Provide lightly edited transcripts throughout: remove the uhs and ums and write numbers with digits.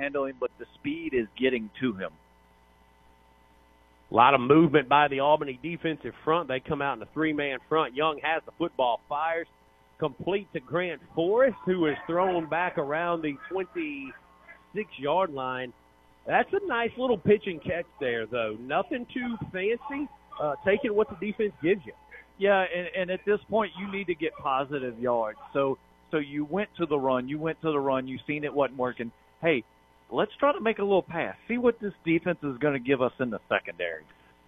handling, but the speed is getting to him. A lot of movement by the Albany defensive front. They come out in a three-man front. Young has the football, fires, complete to Grant Forrest, who is thrown back around the 26-yard line. That's a nice little pitch and catch there, though. Nothing too fancy. Taking what the defense gives you. Yeah, and at this point, you need to get positive yards. So you went to the run. You've seen it wasn't working. Hey, let's try to make a little pass. See what this defense is going to give us in the secondary.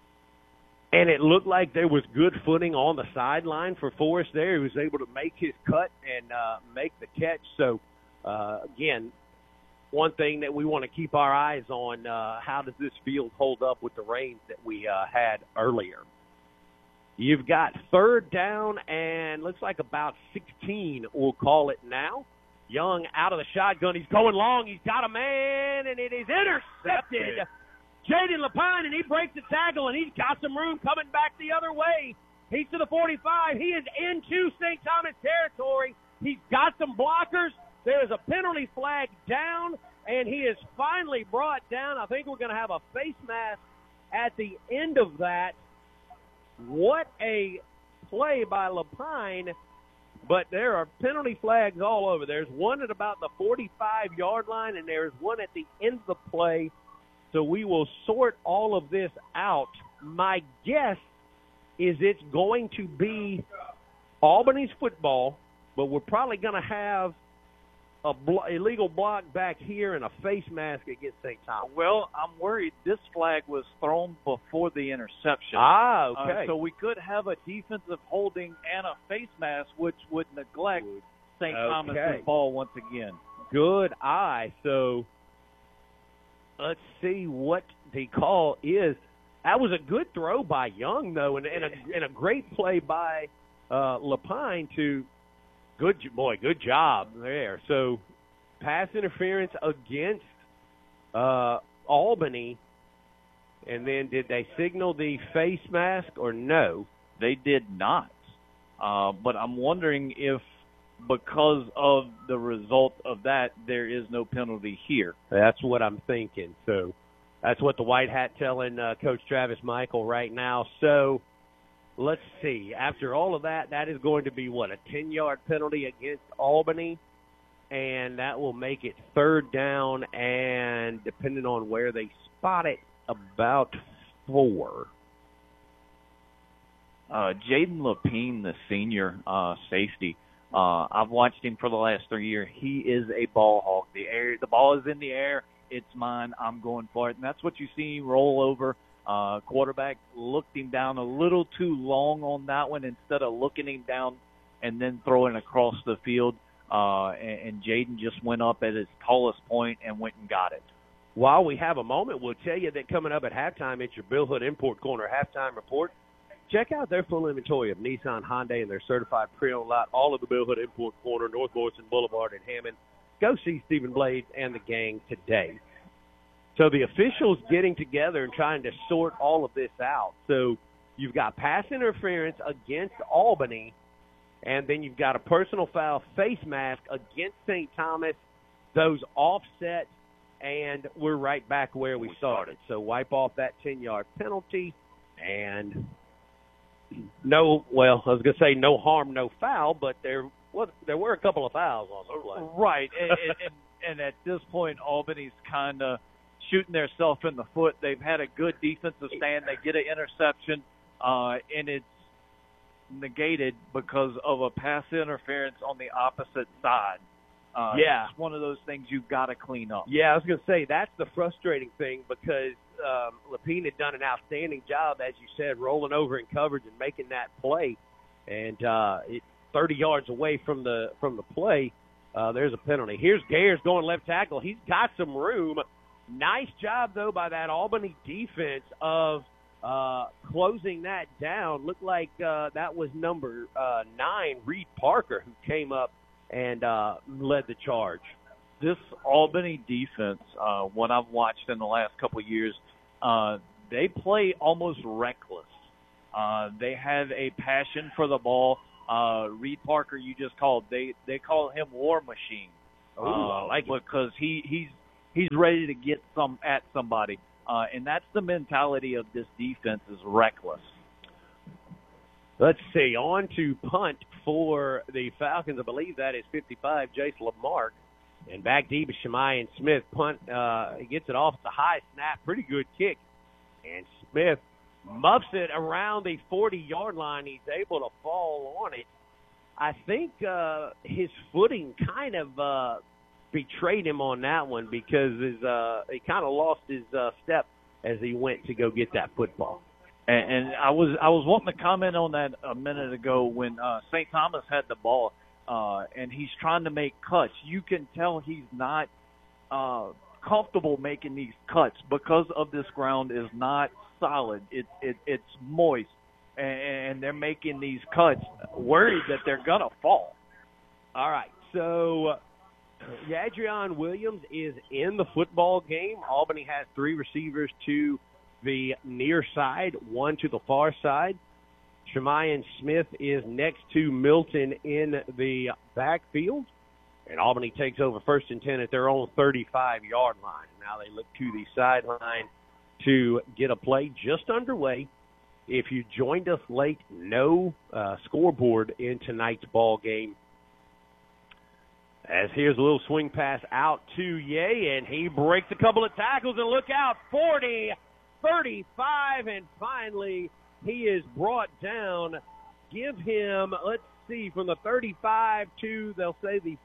And it looked like there was good footing on the sideline for Forrest there. He was able to make his cut and make the catch. So, again, one thing that we want to keep our eyes on, how does this field hold up with the rains that we had earlier? You've got third down and looks like about 16, we'll call it now. Young out of the shotgun. He's going long. He's got a man, and it is intercepted. Jaden Lapine, and he breaks the tackle, and he's got some room coming back the other way. He's to the 45. He is into St. Thomas territory. He's got some blockers. There is a penalty flag down, and he is finally brought down. I think we're going to have a face mask at the end of that. What a play by Lapine, but there are penalty flags all over. There's one at about the 45-yard line, and there's one at the end of the play. So we will sort all of this out. My guess is it's going to be Albany's football, but we're probably going to have a illegal block back here and a face mask against St. Thomas. Well, I'm worried this flag was thrown before the interception. Okay. So we could have a defensive holding and a face mask, which would neglect St. Thomas's ball once again. Good eye. So let's see what the call is. That was a good throw by Young, though, and a great play by Lapine to good job there. So pass interference against Albany, and then did they signal the face mask or no? They did not. But I'm wondering if because of the result of that, there is no penalty here. That's what I'm thinking. So that's what the White Hat telling Coach Travis Michael right now. So let's see. After all of that, that is going to be, a 10-yard penalty against Albany, and that will make it third down and, depending on where they spot it, about 4. Jaden Lapine, the senior safety, I've watched him for the last 3 years. He is a ball hawk. The ball is in the air. It's mine. I'm going for it. And that's what you see him roll over. Quarterback looked him down a little too long on that one instead of looking him down and then throwing across the field. And Jaden just went up at his tallest point and went and got it. While we have a moment, we'll tell you that coming up at halftime, it's your Bill Hood Import Corner halftime report. Check out their full inventory of Nissan, Hyundai, and their certified pre-owned lot, all of the Bill Hood Import Corner, North Morrison Boulevard in Hammond. Go see Stephen Blades and the gang today. So the officials getting together and trying to sort all of this out. So you've got pass interference against Albany, and then you've got a personal foul face mask against St. Thomas. Those offset, and we're right back where we started. So wipe off that 10-yard penalty, and no harm, no foul, but there were a couple of fouls on the play. Right, and at this point, Albany's kind of shooting themselves in the foot. They've had a good defensive stand. They get an interception, and it's negated because of a pass interference on the opposite side. It's one of those things you've got to clean up. Yeah, I was going to say, that's the frustrating thing because Lapine had done an outstanding job, as you said, rolling over in coverage and making that play. And 30 yards away from the play, there's a penalty. Here's Gayers going left tackle. He's got some room. Nice job, though, by that Albany defense of closing that down. Looked like that was number 9, Reed Parker, who came up and led the charge. This Albany defense, what I've watched in the last couple of years, they play almost reckless. They have a passion for the ball. Reed Parker, you just called. They call him War Machine. I like it. Because he's He's ready to get some at somebody. And that's the mentality of this defense, is reckless. Let's see. On to punt for the Falcons. I believe that is 55, Jace Lamarck. And back deep is Shemaiah Smith. Punt, he gets it off the high snap. Pretty good kick. And Smith muffs it around the 40-yard line. He's able to fall on it. I think his footing kind of betrayed him on that one because he kind of lost his step as he went to go get that football. And I was wanting to comment on that a minute ago when St. Thomas had the ball, and he's trying to make cuts. You can tell he's not comfortable making these cuts because of this ground is not solid. It's moist, and they're making these cuts worried that they're going to fall. All right, so Yadrian Williams is in the football game. Albany has 3 receivers to the near side, 1 to the far side. Shemaiah Smith is next to Milton in the backfield. And Albany takes over 1st and 10 at their own 35-yard line. Now they look to the sideline to get a play just underway. If you joined us late, no scoreboard in tonight's ball game. As here's a little swing pass out to Ye, and he breaks a couple of tackles, and look out, 40, 35, and finally he is brought down. Give him, let's see, from the 35 to, they'll say the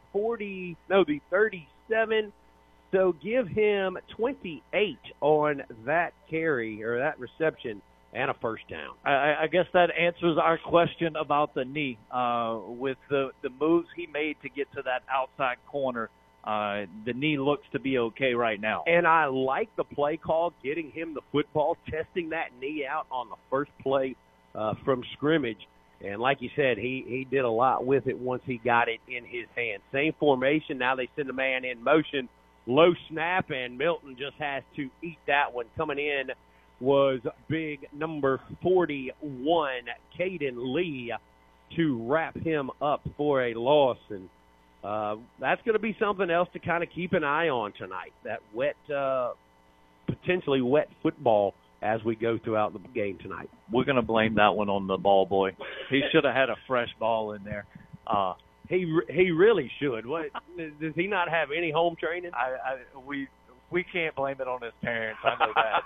37. So give him 28 on that carry or that reception and a first down. I guess that answers our question about the knee. With the moves he made to get to that outside corner, the knee looks to be okay right now. And I like the play call, getting him the football, testing that knee out on the first play from scrimmage. And like you said, he did a lot with it once he got it in his hand. Same formation. Now they send a man in motion. Low snap, and Milton just has to eat that one. Coming in was big number 41, Caden Lee, to wrap him up for a loss. And that's going to be something else to kind of keep an eye on tonight, that wet, potentially wet football as we go throughout the game tonight. We're going to blame that one on the ball boy. He should have had a fresh ball in there. He really should. What, does he not have any home training? We can't blame it on his parents. I know that.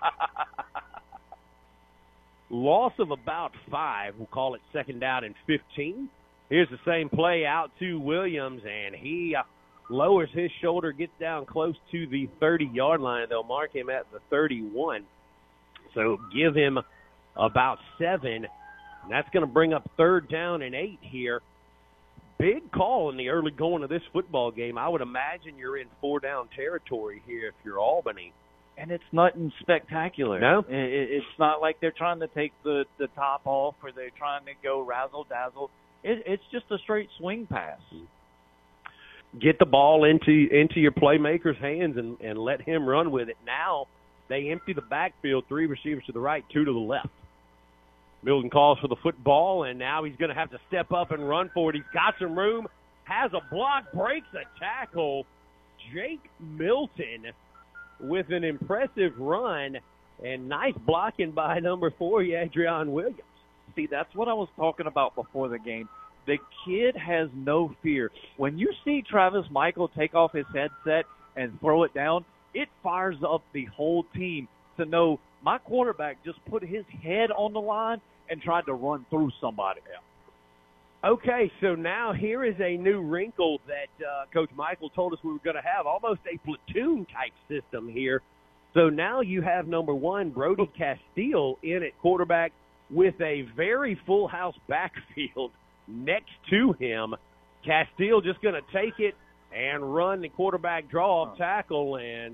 Loss of about 5. We'll call it 2nd down and 15. Here's the same play out to Williams, and he lowers his shoulder, gets down close to the 30-yard line. They'll mark him at the 31. So give him about 7. And that's going to bring up 3rd down and 8 here. Big call in the early going of this football game. I would imagine you're in 4-down territory here if you're Albany. And it's nothing spectacular. No? It's not like they're trying to take the top off or they're trying to go razzle-dazzle. It's just a straight swing pass. Get the ball into your playmaker's hands and let him run with it. Now they empty the backfield, 3 receivers to the right, 2 to the left. Milton calls for the football, and now he's going to have to step up and run for it. He's got some room, has a block, breaks a tackle. Jake Milton with an impressive run, and nice blocking by number 4, Yadrian Williams. See, that's what I was talking about before the game. The kid has no fear. When you see Travis Michael take off his headset and throw it down, it fires up the whole team to know my quarterback just put his head on the line and tried to run through somebody else. Okay, so now here is a new wrinkle that Coach Michael told us we were going to have, almost a platoon-type system here. So now you have number 1, Brody Castile, in at quarterback with a very full house backfield next to him. Castile just going to take it and run the quarterback draw-off tackle and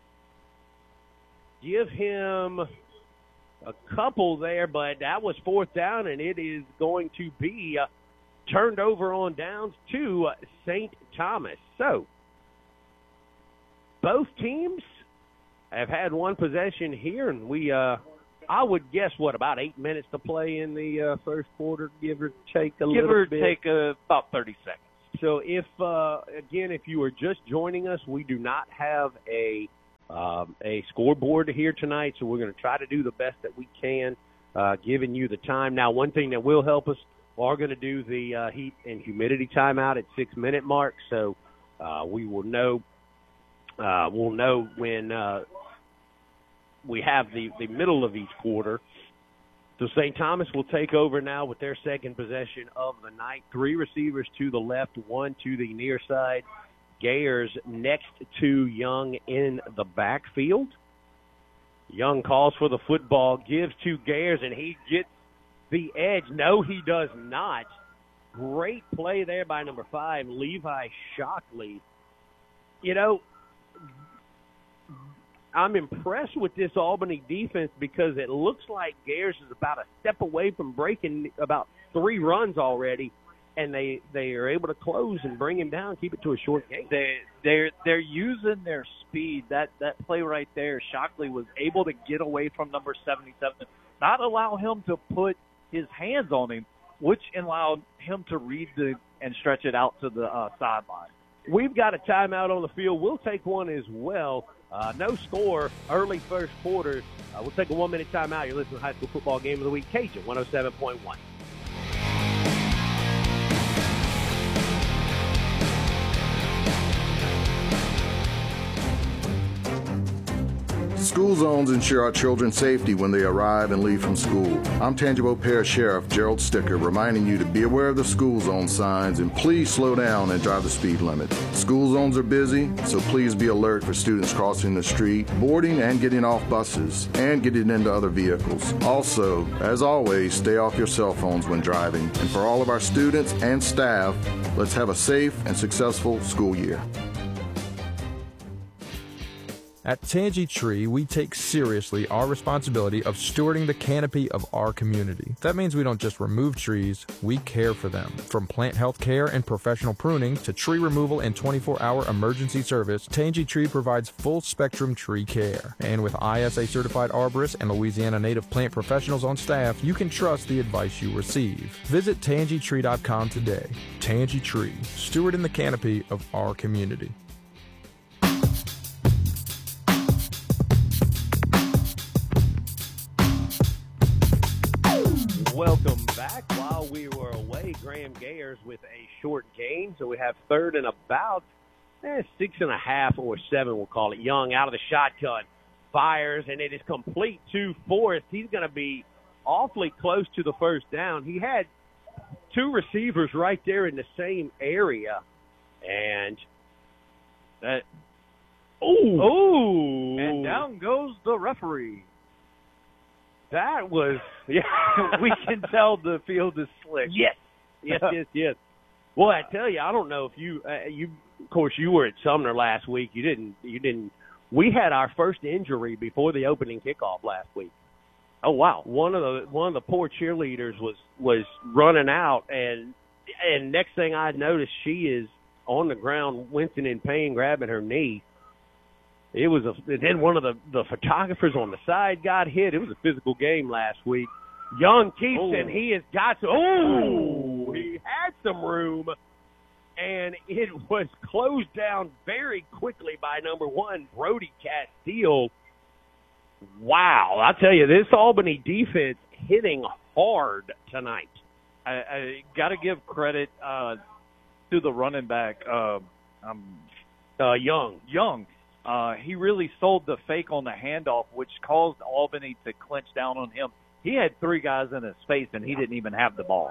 give him a couple there, but that was 4th down, and it is going to be turned over on downs to St. Thomas. So both teams have had one possession here, and we I would guess, about 8 minutes to play in the first quarter, give or take a little bit. Give or take about 30 seconds. So if, again, if you are just joining us, we do not have a a scoreboard here tonight, so we're going to try to do the best that we can, giving you the time. Now, one thing that will help us, we're going to do the heat and humidity timeout at 6-minute mark, so we will know. We'll know when we have the middle of each quarter. So St. Thomas will take over now with their second possession of the night. 3 receivers to the left, 1 to the near side. Gayers next to Young in the backfield. Young calls for the football, gives to Gayers, and he gets the edge. No, he does not. Great play there by number 5, Levi Shockley. You know, I'm impressed with this Albany defense because it looks like Gayers is about a step away from breaking about 3 runs already, and they are able to close and bring him down, keep it to a short game. They're using their speed. That play right there, Shockley was able to get away from number 77, not allow him to put his hands on him, which allowed him to read and stretch it out to the sideline. We've got a timeout on the field. We'll take one as well. No score, early first quarter. We'll take a 1-minute timeout. You're listening to High School Football Game of the Week, Cajun 107.1. School zones ensure our children's safety when they arrive and leave from school. I'm Tangipahoa Parish Sheriff Gerald Sticker reminding you to be aware of the school zone signs and please slow down and drive the speed limit. School zones are busy, so please be alert for students crossing the street, boarding and getting off buses, and getting into other vehicles. Also, as always, stay off your cell phones when driving. And for all of our students and staff, let's have a safe and successful school year. At Tangy Tree, we take seriously our responsibility of stewarding the canopy of our community. That means we don't just remove trees, we care for them. From plant health care and professional pruning to tree removal and 24-hour emergency service, Tangy Tree provides full-spectrum tree care. And with ISA-certified arborists and Louisiana native plant professionals on staff, you can trust the advice you receive. Visit TangyTree.com today. Tangy Tree, stewarding the canopy of our community. Welcome back. While we were away, Graham Gayers with a short gain, so we have 3rd and about 6.5 or 7, we'll call it. Young out of the shotgun, fires, and it is complete to Forrest. He's going to be awfully close to the first down. He had 2 receivers right there in the same area, and that. Oh! And down goes the referee. That was, yeah. We can tell the field is slick. Yes. Well, I tell you, I don't know if you, of course, you were at Sumner last week. You didn't. We had our first injury before the opening kickoff last week. Oh wow! One of the poor cheerleaders was running out, and next thing I noticed, she is on the ground, wincing in pain, grabbing her knee. Then one of the photographers on the side got hit. It was a physical game last week. Young keeps and he has got to. He had some room, and it was closed down very quickly by number 1, Brody Castile. Wow, I tell you, this Albany defense hitting hard tonight. I got to give credit to the running back, Young. He really sold the fake on the handoff, which caused Albany to clinch down on him. He had 3 guys in his face, and he didn't even have the ball.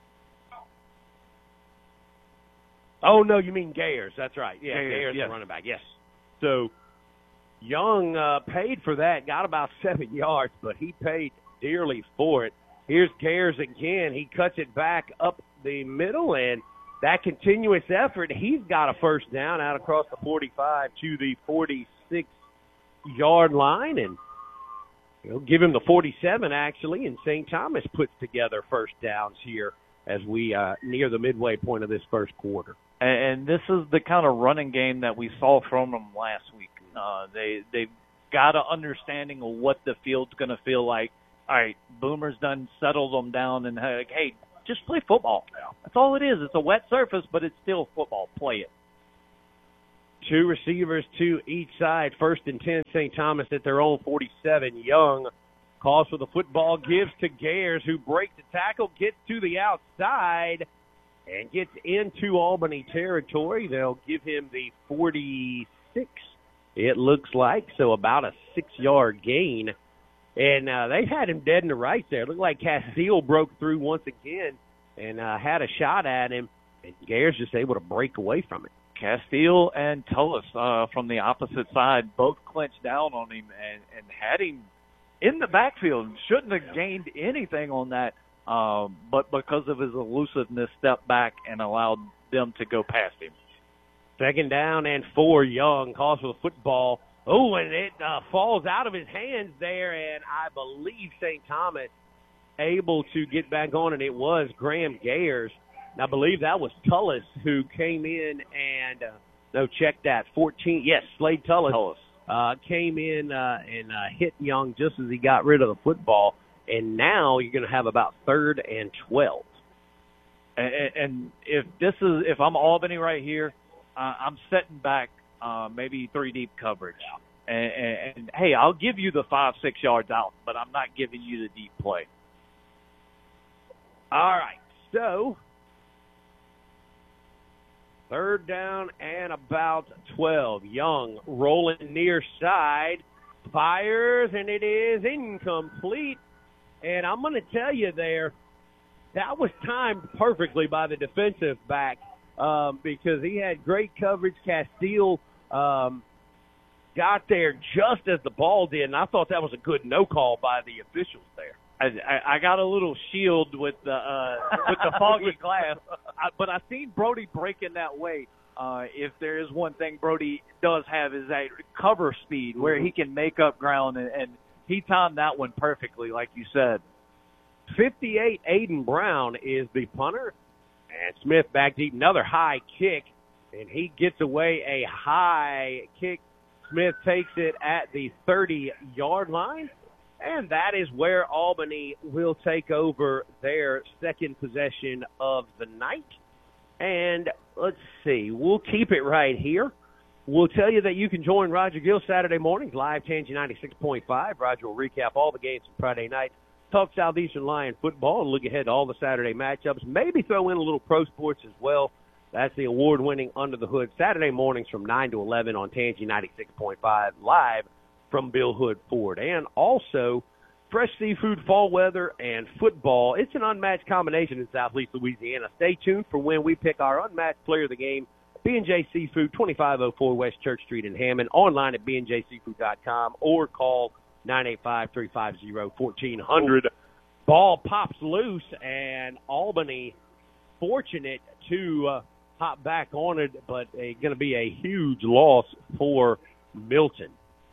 Oh, no, you mean Gayers. That's right. Yeah, Gayers, the running back, yes. So Young paid for that, got about 7 yards, but he paid dearly for it. Here's Gayers again. He cuts it back up the middle, and that continuous effort, he's got a first down out across the 45 to the 46-yard line, and he'll give him the 47, actually, and St. Thomas puts together first downs here as we near the midway point of this first quarter. And this is the kind of running game that we saw from them last week. They've got an understanding of what the field's going to feel like. All right, Boomer's done settled them down, and hey, just play football. That's all it is. It's a wet surface, but it's still football. Play it. Two receivers to each side. 1st and 10, St. Thomas at their own 47. Young calls for the football, gives to Gayers, who breaks the tackle, gets to the outside, and gets into Albany territory. They'll give him the 46, it looks like, so about a 6-yard gain. And they had him dead in the right there. It looked like Castile broke through once again and had a shot at him, and Gayers just able to break away from it. Castile and Tullis from the opposite side both clinched down on him and had him in the backfield. Shouldn't have gained anything on that, but because of his elusiveness, stepped back and allowed them to go past him. 2nd down and 4. Young calls for the football. Oh, and it falls out of his hands there, and I believe St. Thomas able to get back on, and it was Graham Gayers. And I believe that was Tullis who came in and, check that, 14. Yes, Slade Tullis came in and hit Young just as he got rid of the football. And now you're going to have about 3rd and 12. And if I'm Albany right here, I'm setting back maybe 3 deep coverage. And hey, I'll give you the 5-6 yards out, but I'm not giving you the deep play. All right, so 3rd down and about 12. Young rolling near side, fires, and it is incomplete. And I'm going to tell you there, that was timed perfectly by the defensive back because he had great coverage. Castile got there just as the ball did, and I thought that was a good no call by the officials there. I got a little shield with the foggy glass, but I seen Brody breaking that way. If there is one thing Brody does have is that cover speed where he can make up ground, and he timed that one perfectly, like you said. 58, Aiden Brown is the punter, and Smith back deep, another high kick, and he gets away a high kick. Smith takes it at the 30-yard line. And that is where Albany will take over their 2nd possession of the night. And let's see, we'll keep it right here. We'll tell you that you can join Roger Gill Saturday mornings, live Tangy 96.5. Roger will recap all the games from Friday night, talk Southeastern Lion football, and look ahead to all the Saturday matchups. Maybe throw in a little pro sports as well. That's the award-winning Under the Hood Saturday mornings from 9 to 11 on Tangy 96.5, live from Bill Hood Ford. And also, fresh seafood, fall weather, and football. It's an unmatched combination in Southeast Louisiana. Stay tuned for when we pick our unmatched player of the game, B&J Seafood, 2504 West Church Street in Hammond, online at bnjseafood.com, or call 985-350-1400. Ball pops loose, and Albany fortunate to hop back on it, but going to be a huge loss for Milton.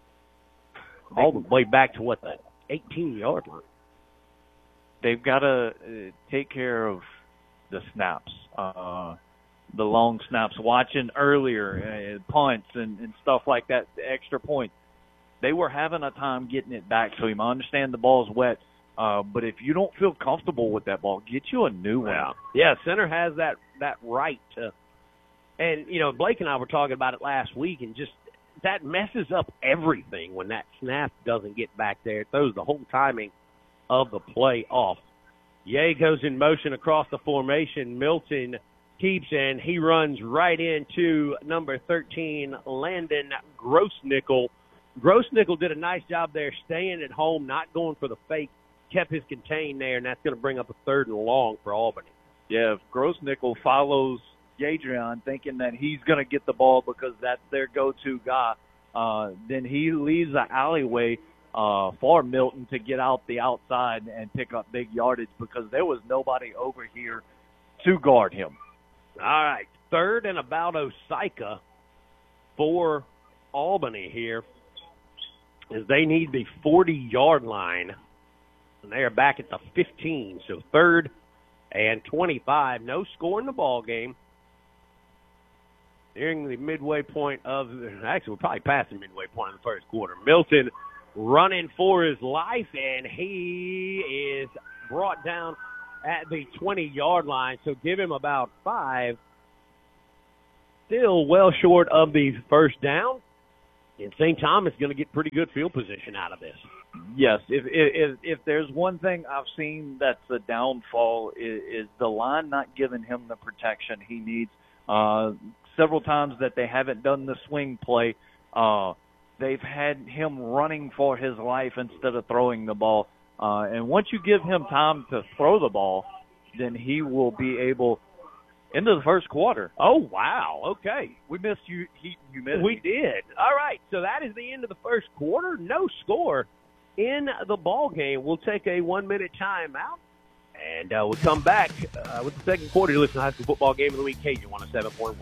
All the way back to, the 18-yard line. They've got to take care of the snaps, the long snaps. Watching earlier, punts and stuff like that, the extra points. They were having a time getting it back to him. I understand the ball's wet, but if you don't feel comfortable with that ball, get you a new one. Yeah, center has that right to. And, Blake and I were talking about it last week, and just that messes up everything when that snap doesn't get back there. It throws the whole timing of the play off. Ye goes in motion across the formation. Milton keeps, and he runs right into number 13, Landon Grossnickel. Grossnickel did a nice job there staying at home, not going for the fake, kept his contained there, and that's going to bring up a 3rd and long for Albany. Yeah, if Grossnickel follows Yadrian thinking that he's going to get the ball because that's their go-to guy, then he leaves the alleyway for Milton to get out the outside and pick up big yardage because there was nobody over here to guard him. All right, 3rd and about Osika for Albany here as they need the 40-yard line, and they are back at the 15. So 3rd and 25, no score in the ball game. Nearing the midway point actually, we're probably past the midway point of the first quarter. Milton running for his life, and he is brought down at the 20-yard line, so give him about 5. still well short of the first down. And St. Thomas is going to get pretty good field position out of this. Yes, if there's one thing I've seen that's a downfall is the line not giving him the protection he needs. Several times that they haven't done the swing play, they've had him running for his life instead of throwing the ball. And once you give him time to throw the ball, then he will be able into the first quarter. Oh, wow. Okay. We missed you. You missed. We did. All right. So that is the end of the first quarter. No score in the ball game. We'll take a 1-minute timeout, and we'll come back with the second quarter. You listen to High School Football Game of the Week, Cajun 107.1.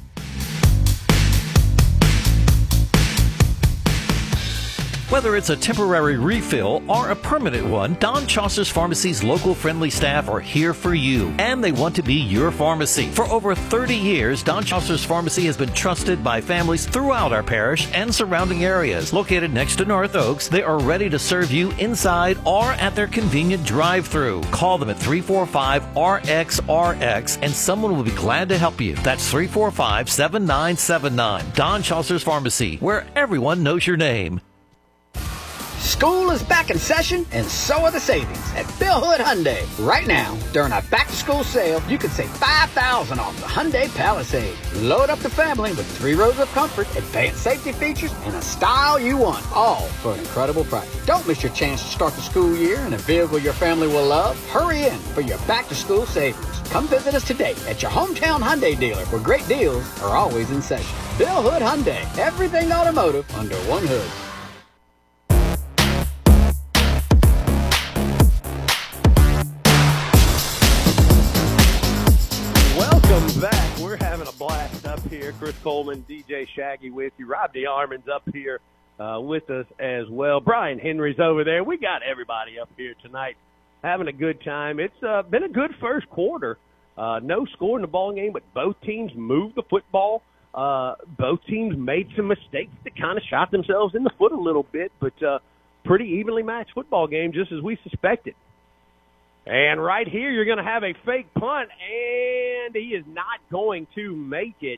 Whether it's a temporary refill or a permanent one, Don Chaucer's Pharmacy's local friendly staff are here for you, and they want to be your pharmacy. For over 30 years, Don Chaucer's Pharmacy has been trusted by families throughout our parish and surrounding areas. Located next to North Oaks, they are ready to serve you inside or at their convenient drive-thru. Call them at 345-RXRX, and someone will be glad to help you. That's 345-7979. Don Chaucer's Pharmacy, where everyone knows your name. School is back in session, and so are the savings at Bill Hood Hyundai. Right now, during our back-to-school sale, you can save $5,000 off the Hyundai Palisade. Load up the family with 3 rows of comfort, advanced safety features, and a style you want, all for an incredible price. Don't miss your chance to start the school year in a vehicle your family will love. Hurry in for your back-to-school savings. Come visit us today at your hometown Hyundai dealer, where great deals are always in session. Bill Hood Hyundai, everything automotive under one hood. Welcome back. We're having a blast up here. Chris Coleman, DJ Shaggy with you. Rob DeArmond's up here with us as well. Brian Henry's over there. We got everybody up here tonight having a good time. It's been a good first quarter. No score in the ball game, but both teams moved the football. Both teams made some mistakes that kind of shot themselves in the foot a little bit, but pretty evenly matched football game, just as we suspected. And right here, you're going to have a fake punt, and he is not going to make it.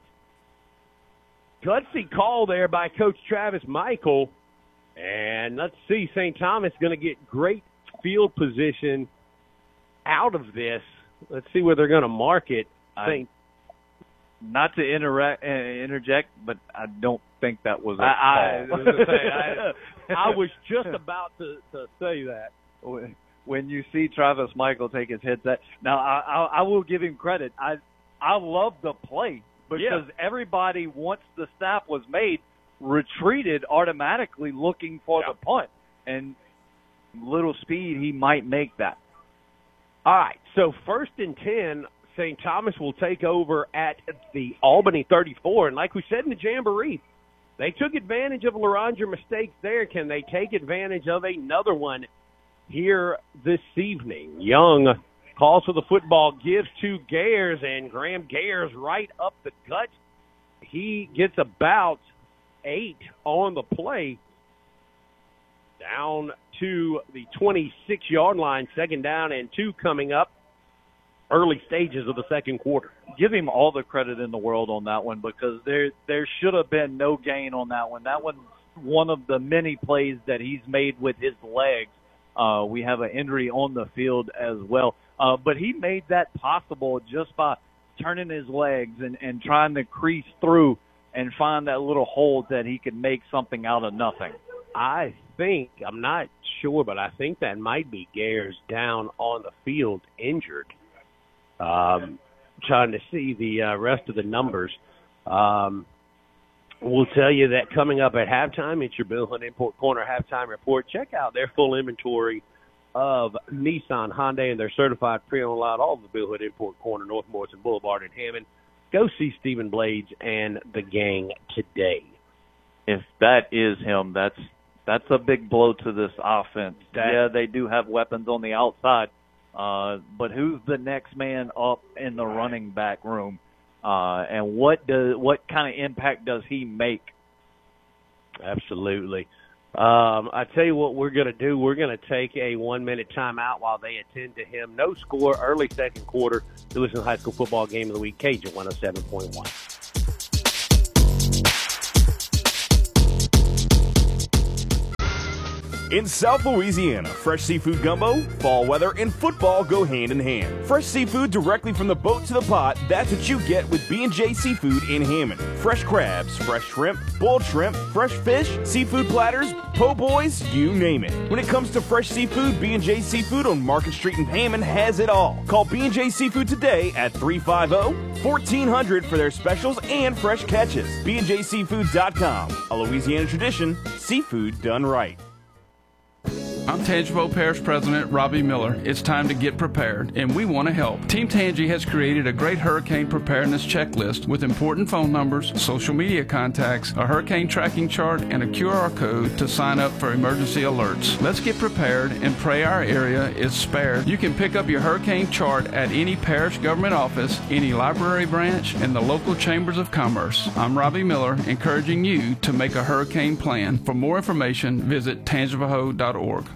Gutsy call there by Coach Travis Michael. And let's see, St. Thomas is going to get great field position out of this. Let's see where they're going to mark it. Not to interject, but I don't think that was a call. I was just about to say that. When you see Travis Michael take his headset. Now, I will give him credit. I love the play because everybody, once the snap was made, retreated automatically looking for the punt. And little speed, he might make that. All right, so 1st and 10, St. Thomas will take over at the Albany 34. And like we said in the Jamboree, they took advantage of LaRondre mistakes there. Can they take advantage of another one here this evening? Young calls for the football, gives to Gayers, and Graham Gayers right up the gut. He gets about 8 on the play, down to the 26-yard line. 2nd down and 2 coming up, early stages of the second quarter. Give him all the credit in the world on that one, because there should have been no gain on that one. That one's one of the many plays that he's made with his legs. We have an injury on the field as well. But he made that possible just by turning his legs and trying to crease through and find that little hole that he could make something out of nothing. I think, I'm not sure, but I think that might be Gayers down on the field injured. Trying to see the rest of the numbers. We'll tell you that coming up at halftime. It's your Bill Hood Import Corner halftime report. Check out their full inventory of Nissan, Hyundai, and their certified pre-owned lot, all of the Bill Hood Import Corner, North Morrison Boulevard in Hammond. Go see Stephen Blades and the gang today. If that is him, that's a big blow to this offense. Yeah, they do have weapons on the outside, but who's the next man up in the running back room? And what kind of impact does he make? Absolutely. I tell you what we're going to do. We're going to take a 1-minute timeout while they attend to him. No score, early second quarter. You listen to the High School Football Game of the Week, Cajun 107.1. In South Louisiana, fresh seafood gumbo, fall weather, and football go hand in hand. Fresh seafood directly from the boat to the pot, that's what you get with B&J Seafood in Hammond. Fresh crabs, fresh shrimp, boiled shrimp, fresh fish, seafood platters, po' boys, you name it. When it comes to fresh seafood, B&J Seafood on Market Street in Hammond has it all. Call B&J Seafood today at 350-1400 for their specials and fresh catches. BNJSeafood.com, a Louisiana tradition, seafood done right. I'm Tangipahoa Parish President Robbie Miller. It's time to get prepared, and we want to help. Team Tangi has created a great hurricane preparedness checklist with important phone numbers, social media contacts, a hurricane tracking chart, and a QR code to sign up for emergency alerts. Let's get prepared and pray our area is spared. You can pick up your hurricane chart at any parish government office, any library branch, and the local chambers of commerce. I'm Robbie Miller, encouraging you to make a hurricane plan. For more information, visit tangipahoa.org.